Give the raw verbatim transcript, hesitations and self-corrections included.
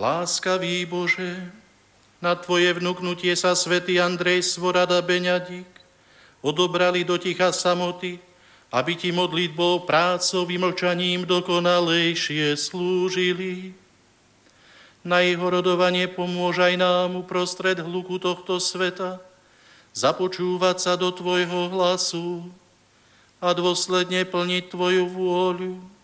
Láskavý Bože, na Tvoje vnuknutie sa svätý Andrej Svorada Beňadik odobrali do ticha samoty, aby Ti modlitbou, prácou, vymlčaním dokonalejšie slúžili. Na jeho rodovanie pomôž aj nám uprostred hluku tohto sveta započúvať sa do Tvojho hlasu a dôsledne plniť Tvoju vôľu.